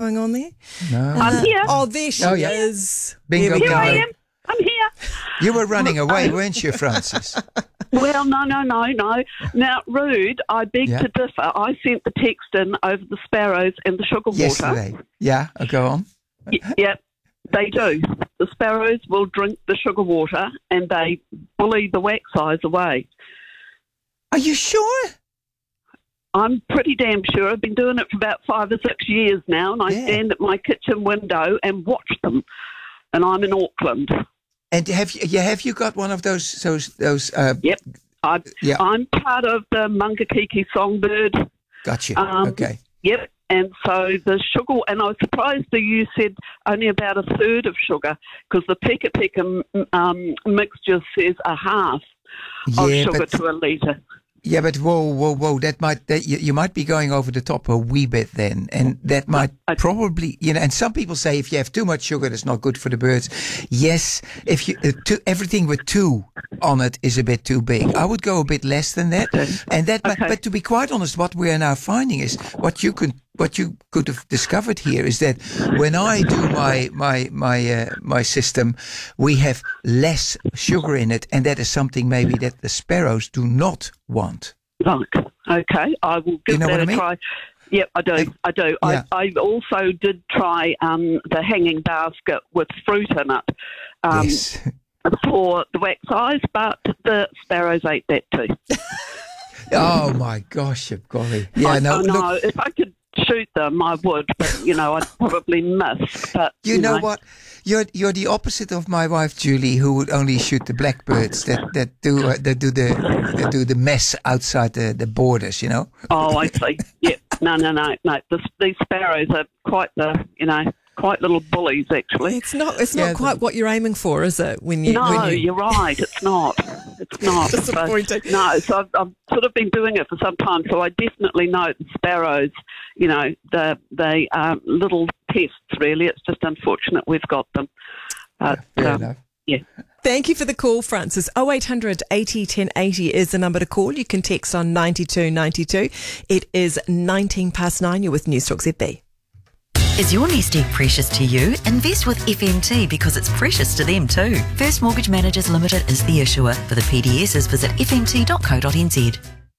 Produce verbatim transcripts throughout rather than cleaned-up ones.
going on there? No. I'm here. Oh, there she Oh, yeah. is. Bingo, There we Here I bingo. am. I'm here. You were running away, weren't you, Francis? Well, no, no, no, no. Now, Rude, I beg Yeah. to differ. I sent the text in over the sparrows and the sugar water. Yesterday. Yeah, oh, go on. Y- Yep, they do. The sparrows will drink the sugar water and they bully the wax eyes away. Are you sure? I'm pretty damn sure. I've been doing it for about five or six years now, and I Yeah. stand at my kitchen window and watch them. And I'm in Auckland. And have you, yeah, have you got one of those, those, those, uh, Yep. I, Yeah. I'm part of the Mangakiki songbird. got you. Um, Okay. Yep. And so the sugar, and I was surprised that you said only about a third of sugar, because the Peka Peka um, mixture says a half of Yeah, sugar but, to a litre. yeah, but whoa, whoa, whoa, that might, that, you, you might be going over the top a wee bit then. And that might I- probably, you know, and some people say if you have too much sugar, it's not good for the birds. Yes, if you, uh, two, everything with two on it is a bit too big. I would go a bit less than that. Okay. And that, might, Okay. but to be quite honest, what we are now finding is what you could, what you could have discovered here is that when I do my my my uh, my system, we have less sugar in it, and that is something maybe that the sparrows do not want. Right. Okay. I will give You know that what I a mean? try. Yep, I do. I do. Yeah. I, I also did try um, the hanging basket with fruit in it um, Yes. for the wax eyes, but the sparrows ate that too. Oh my gosh, golly. Yeah. I, no. I know. Look, If I could shoot them, I would, but you know, I'd probably miss. But you know what? You're you're the opposite of my wife Julie, who would only shoot the blackbirds that that do uh, that do the that do the mess outside the, the borders. You know. Oh, I see. Yep. No, no, no, no. The, these sparrows are quite the, you know, quite little bullies actually. It's not. It's Yeah, not quite what you're aiming for, is it? When you. No, when you, you're right. It's not. It's not. So, Disappointing. no, so I've, I've sort of been doing it for some time, so I definitely know the sparrows, you know, the, they are little pests, really. It's just unfortunate we've got them. But, Fair um, enough. yeah. Thank you for the call, Francis. oh eight hundred eighty ten eighty is the number to call. You can text on ninety-two ninety-two. It is nineteen past nine. You're with News Talk Z B. Is your nest egg precious to you? Invest with F M T because it's precious to them too. First Mortgage Managers Limited is the issuer. For the P D Ss, visit f m t dot co dot n z.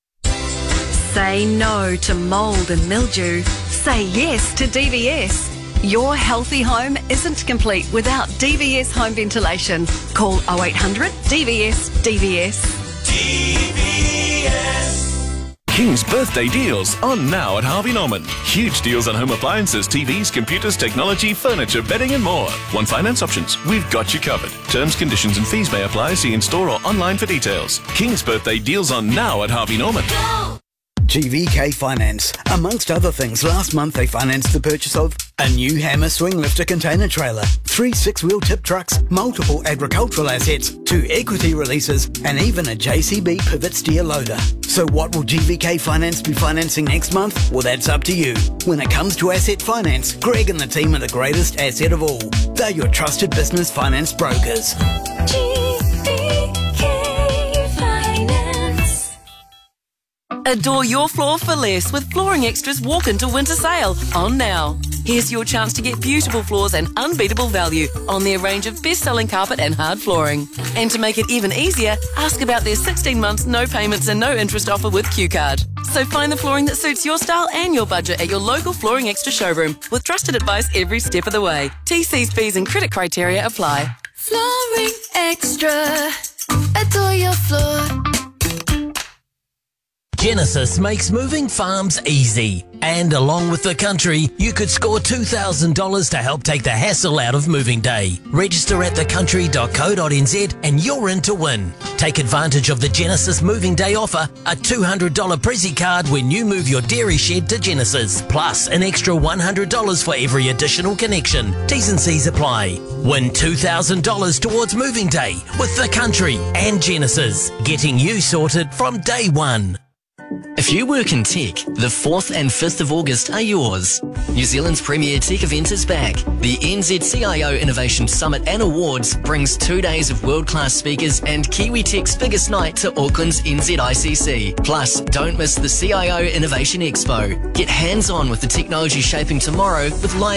Say no to mould and mildew. Say yes to D V S. Your healthy home isn't complete without D V S home ventilation. Call oh eight hundred D V S D V S. D V S. King's birthday deals on now at Harvey Norman. Huge deals on home appliances, T Vs, computers, technology, furniture, bedding and more. One finance options. We've got you covered. Terms, conditions and fees may apply. See in store or online for details. King's birthday deals on now at Harvey Norman. G V K Finance. Amongst other things, last month they financed the purchase of a new Hammer swing lifter container trailer, three six-wheel tip trucks, multiple agricultural assets, two equity releases, and even a J C B pivot steer loader. So what will G V K Finance be financing next month? Well, that's up to you. When it comes to asset finance, Greg and the team are the greatest asset of all. They're your trusted business finance brokers. G V K Finance. Adore your floor for less with Flooring Extra's Walk Into Winter Sale on now. Here's your chance to get beautiful floors and unbeatable value on their range of best-selling carpet and hard flooring. And to make it even easier, ask about their sixteen months no payments and no interest offer with Q Card. So find the flooring that suits your style and your budget at your local Flooring Extra showroom with trusted advice every step of the way. T Cs, fees and credit criteria apply. Flooring Extra. Adore your floor. Genesis makes moving farms easy. And along with the country, you could score two thousand dollars to help take the hassle out of moving day. Register at the country dot co dot n z and you're in to win. Take advantage of the Genesis Moving Day offer, a two hundred dollars Prezzy card when you move your dairy shed to Genesis, plus an extra one hundred dollars for every additional connection. T's and C's apply. Win two thousand dollars towards moving day with the country and Genesis, getting you sorted from day one. If you work in tech, the fourth and fifth of August are yours. New Zealand's premier tech event is back. The N Z C I O Innovation Summit and Awards brings two days of world-class speakers and Kiwi Tech's biggest night to Auckland's N Z I C C. Plus, don't miss the C I O Innovation Expo. Get hands-on with the technology shaping tomorrow with live